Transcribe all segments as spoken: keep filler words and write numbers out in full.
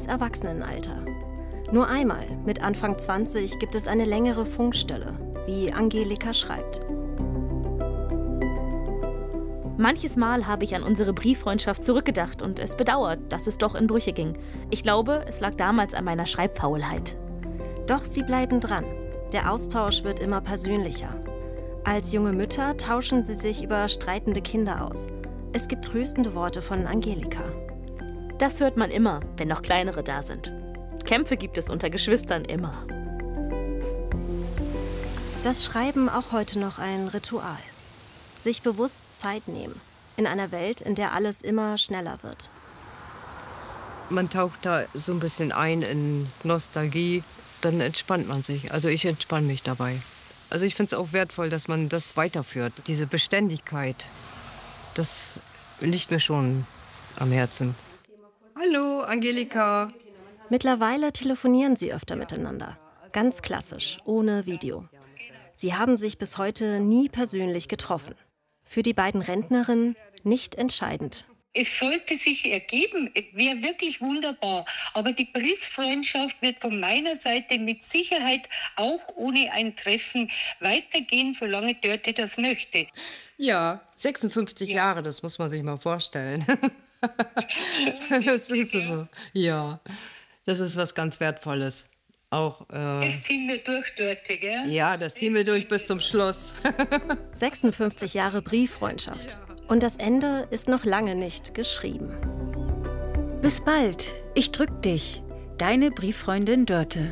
ins Erwachsenenalter. Nur einmal, mit Anfang zwanzig, gibt es eine längere Funkstelle, wie Angelika schreibt. Manches Mal habe ich an unsere Brieffreundschaft zurückgedacht und es bedauert, dass es doch in Brüche ging. Ich glaube, es lag damals an meiner Schreibfaulheit. Doch sie bleiben dran. Der Austausch wird immer persönlicher. Als junge Mütter tauschen sie sich über streitende Kinder aus. Es gibt tröstende Worte von Angelika. Das hört man immer, wenn noch kleinere da sind. Kämpfe gibt es unter Geschwistern immer. Das Schreiben auch heute noch ein Ritual. Sich bewusst Zeit nehmen. In einer Welt, in der alles immer schneller wird. Man taucht da so ein bisschen ein in Nostalgie. Dann entspannt man sich. Also ich entspanne mich dabei. Also ich finde es auch wertvoll, dass man das weiterführt. Diese Beständigkeit, das liegt mir schon am Herzen. Hallo, Angelika. Mittlerweile telefonieren sie öfter miteinander. Ganz klassisch, ohne Video. Sie haben sich bis heute nie persönlich getroffen. Für die beiden Rentnerinnen nicht entscheidend. Es sollte sich ergeben, wäre wirklich wunderbar. Aber die Brieffreundschaft wird von meiner Seite mit Sicherheit auch ohne ein Treffen weitergehen, solange Dörte das möchte. Ja, sechsundfünfzig ja. Jahre, das muss man sich mal vorstellen. Das ist so. Ja, das ist was ganz Wertvolles. Auch, äh, das ziehen wir durch, Dörte, gell? Ja, das ziehen wir durch bis zum Schluss. sechsundfünfzig Jahre Brieffreundschaft. Und das Ende ist noch lange nicht geschrieben. Bis bald. Ich drück dich. Deine Brieffreundin Dörte.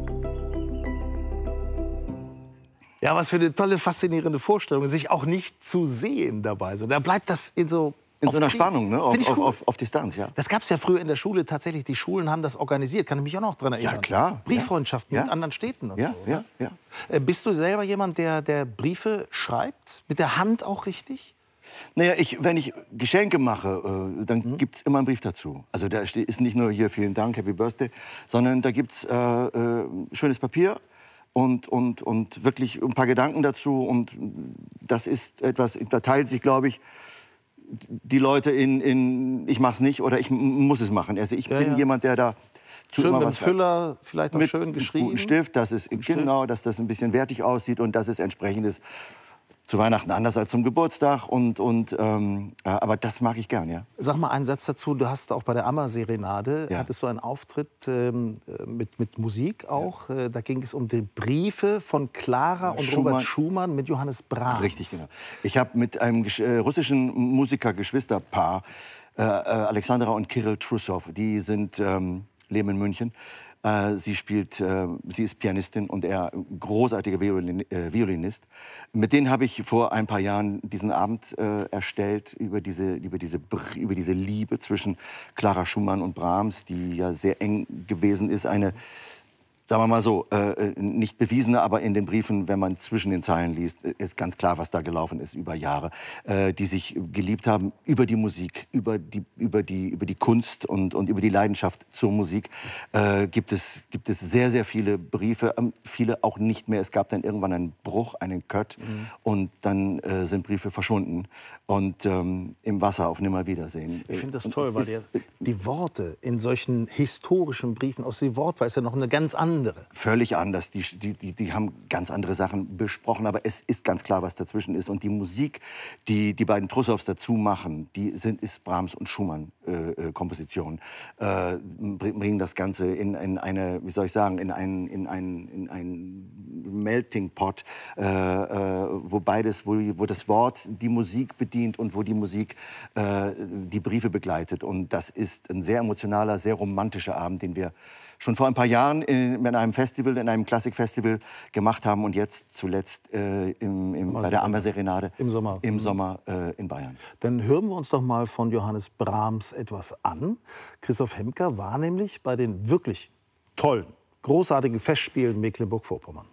Ja, was für eine tolle, faszinierende Vorstellung, sich auch nicht zu sehen dabei. Da bleibt das in so... In so einer Spannung, ne? auf, cool. auf, auf, auf Distanz, ja. Das gab es ja früher in der Schule tatsächlich. Die Schulen haben das organisiert, kann ich mich auch noch daran erinnern. Ja, klar. Brieffreundschaften ja. mit anderen Städten und ja, so. Ja, ja. Äh, bist du selber jemand, der, der Briefe schreibt? Mit der Hand auch richtig? Naja, ich, wenn ich Geschenke mache, äh, dann mhm. gibt es immer einen Brief dazu. Also da ist nicht nur hier vielen Dank, Happy Birthday, sondern da gibt es äh, äh, schönes Papier und, und, und wirklich ein paar Gedanken dazu. Und das ist etwas, da teilt sich, glaube ich, die Leute in, in ich mach's nicht oder ich muss es machen. Also ich ja, bin ja. jemand, der da zu schön immer mit was Füller, vielleicht noch mit schön geschrieben. Guten Stift, dass es Stift. genau, dass das ein bisschen wertig aussieht und dass es entsprechend ist. Zu Weihnachten anders als zum Geburtstag und und ähm, aber das mag ich gern, ja. Sag mal einen Satz dazu. Du hast auch bei der Ammer-Serenade ja. hattest du einen Auftritt ähm, mit mit Musik auch. Ja. Da ging es um die Briefe von Clara und Schumann. Robert Schumann mit Johannes Brahms. Richtig, genau. Ich habe mit einem äh, russischen Musiker-Geschwisterpaar, äh, äh, Alexandra und Kirill Trussow, die sind ähm, leben in München. Sie spielt, äh, sie ist Pianistin und er großartiger Violin, äh, Violinist. Mit denen habe ich vor ein paar Jahren diesen Abend äh, erstellt über diese, über, diese, über diese Liebe zwischen Clara Schumann und Brahms, die ja sehr eng gewesen ist. Eine, sagen wir mal so, äh, nicht bewiesene, aber in den Briefen, wenn man zwischen den Zeilen liest, ist ganz klar, was da gelaufen ist über Jahre, äh, die sich geliebt haben über die Musik, über die, über die, über die Kunst und, und über die Leidenschaft zur Musik. Äh, gibt es, gibt es sehr, sehr viele Briefe, ähm, viele auch nicht mehr. Es gab dann irgendwann einen Bruch, einen Cut mhm. und dann äh, sind Briefe verschwunden und ähm, im Wasser auf Nimmerwiedersehen. Ich finde das und toll, weil die, die Worte in solchen historischen Briefen, aus dem Wortwahl ist ja noch eine ganz andere. Andere. Völlig anders. Die, die, die, die haben ganz andere Sachen besprochen. Aber es ist ganz klar, was dazwischen ist. Und die Musik, die die beiden Trussows dazu machen, die sind, ist Brahms und Schumann äh, äh, Komposition. Äh, bringen das Ganze in, in eine, wie soll ich sagen, in einen in ein, in ein Melting Pot, äh, äh, wo beides, wo, wo das Wort die Musik bedient und wo die Musik äh, die Briefe begleitet. Und das ist ein sehr emotionaler, sehr romantischer Abend, den wir schon vor ein paar Jahren in, in einem Festival, in einem Klassikfestival gemacht haben und jetzt zuletzt äh, im, im, bei der Ammer-Serenade im Sommer, im Sommer äh, in Bayern. Dann hören wir uns doch mal von Johannes Brahms etwas an. Christoph Hemker war nämlich bei den wirklich tollen, großartigen Festspielen Mecklenburg-Vorpommern.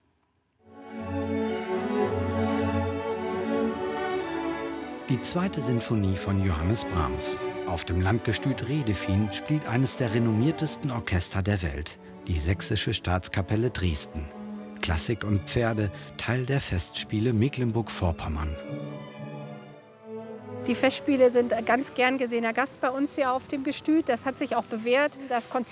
Die zweite Sinfonie von Johannes Brahms. Auf dem Landgestüt Redefin spielt eines der renommiertesten Orchester der Welt, die Sächsische Staatskapelle Dresden. Klassik und Pferde, Teil der Festspiele Mecklenburg-Vorpommern. Die Festspiele sind ein ganz gern gesehener Gast bei uns hier auf dem Gestüt. Das hat sich auch bewährt. Das Konzert